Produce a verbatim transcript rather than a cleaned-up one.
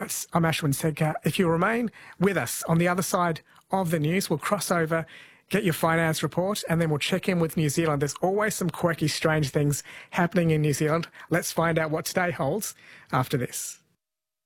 Markets. I'm Ashwin Sedkar. If you remain with us on the other side of the news, we'll cross over, get your finance report, and then we'll check in with New Zealand. There's always some quirky, strange things happening in New Zealand. Let's find out what today holds after this.